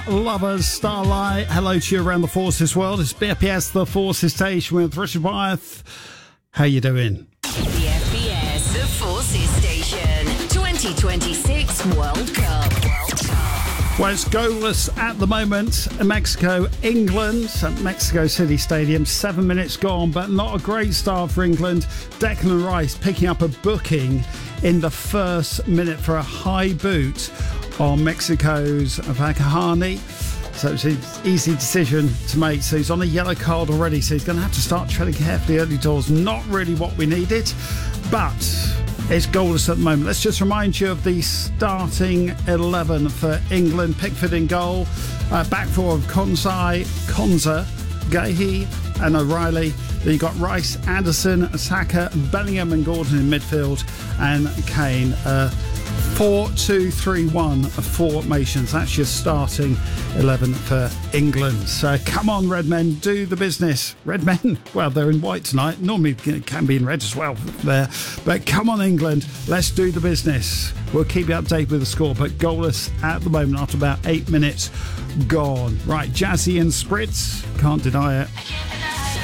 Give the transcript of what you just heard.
Lovers, Starlight. Hello to you around the Forces world. It's BFBS, the Forces station with Richard Wyeth. How you doing? BFBS, the Forces station. 2026 World Cup. Well, it's goalless at the moment. Mexico, England at Mexico City Stadium. 7 minutes gone, but not a great start for England. Declan Rice picking up a booking in the first minute for a high boot on Mexico's Vakahani. So it's an easy decision to make. So he's on a yellow card already, so he's going to have to start treading carefully early doors. Not really what we needed, but it's goalless at the moment. Let's just remind you of the starting 11 for England. Pickford in goal. Back four of Konsa, Gahey and O'Reilly. Then you've got Rice, Anderson, Saka, Bellingham and Gordon in midfield, and Kane. 4-2-3-1 formations. That's your starting 11 for England. So come on, Red Men, do the business. Red Men, well, they're in white tonight. Normally it can be in red as well there. But come on, England, let's do the business. We'll keep you updated with the score, but goalless at the moment after about 8 minutes gone. Right, Jazzy and Spritz, can't deny it.